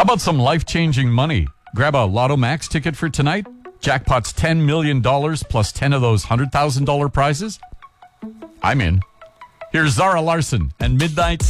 How about some life-changing money? Grab a Lotto Max ticket for tonight. Jackpot's $10 million plus 10 of those $100,000 prizes. I'm in. Here's Zara Larson and Midnight